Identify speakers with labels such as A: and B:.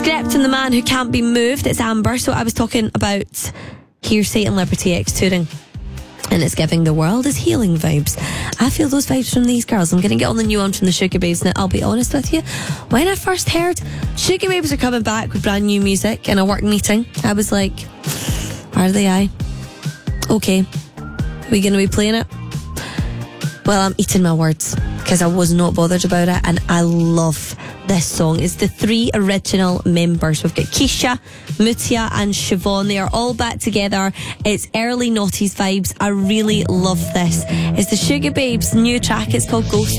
A: Skepta and the Man Who Can't Be Moved. It's Amber. So I was talking about Hearsay and Liberty X touring, and it's giving the world is healing vibes. I feel those vibes from these girls. I'm going to get on the new one from the Sugababes. Now, I'll be honest with you, when I first heard Sugababes are coming back with brand new music in a work meeting, I was like, are they? Okay, are we going to be playing it? Well, I'm eating my words, because I was not bothered about it, and I love this song. It's the 3 original members. We've got Keisha, Mutia and Siobhan. They are all back together. It's early noughties vibes. I really love this. It's the Sugababes' new track. It's called Ghost.